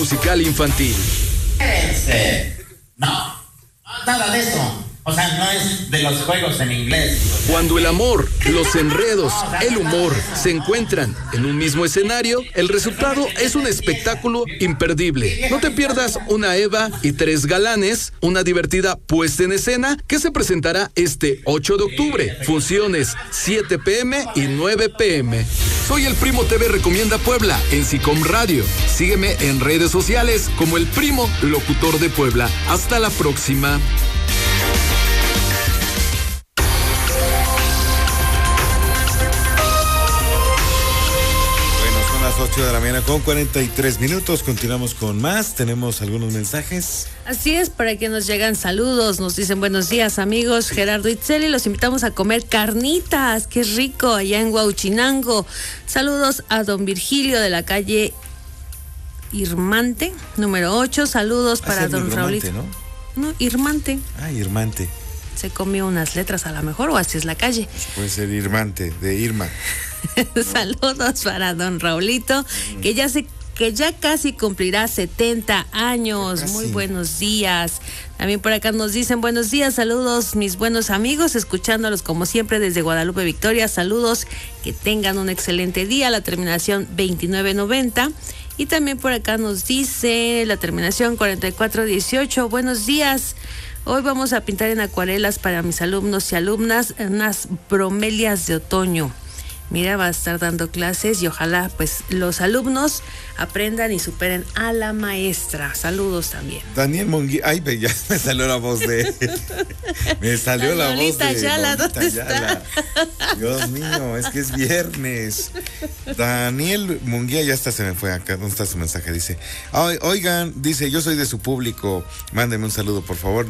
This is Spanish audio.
musical infantil. No, nada de eso. O sea, no es de los juegos en inglés. Cuando el amor, los enredos, el humor se encuentran en un mismo escenario, el resultado es un espectáculo imperdible. No te pierdas una Eva y 3 galanes, una divertida puesta en escena que se presentará este 8 de octubre. Funciones 7 p.m. y 9 p.m. Soy el Primo TV Recomienda Puebla en SICOM Radio. Sígueme en redes sociales como el Primo Locutor de Puebla. Hasta la próxima. Son las 8 de la mañana con 43 minutos. Continuamos con más. Tenemos algunos mensajes. Así es, para que nos llegan saludos. Nos dicen buenos días, amigos. Gerardo Itzeli, los invitamos a comer carnitas. Qué rico, allá en Huauchinango. Saludos a don Virgilio de la calle Irmante, número 8. Saludos para don Raulito. No, Irmante. Ah, Irmante. Se comió unas letras a lo mejor, o así es la calle. Pues puede ser Irmante, de Irma. Saludos para don Raulito, que ya casi cumplirá 70 años. Muy buenos días. También por acá nos dicen buenos días, saludos mis buenos amigos, escuchándolos como siempre desde Guadalupe Victoria. Saludos, que tengan un excelente día. La terminación 2990. Y también por acá nos dice la terminación 4418. Buenos días. Hoy vamos a pintar en acuarelas para mis alumnos y alumnas unas bromelias de otoño. Mira, va a estar dando clases y ojalá pues los alumnos aprendan y superen a la maestra. Saludos también. Daniel Munguía, ay, ya me salió la voz de... me salió la voz de... Ayala, ¿dónde está? Dios mío, es que es viernes. Daniel Munguía, ya está, se me fue acá. ¿Dónde está su mensaje? Dice, oigan, dice, yo soy de su público. Mándenme un saludo, por favor.